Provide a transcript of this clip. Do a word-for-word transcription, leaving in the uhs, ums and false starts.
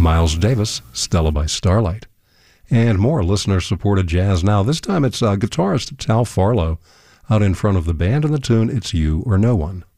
Miles Davis, Stella by Starlight. And more listener-supported jazz now. This time it's uh, guitarist Tal Farlow out in front of the band, and the tune, It's You or No One.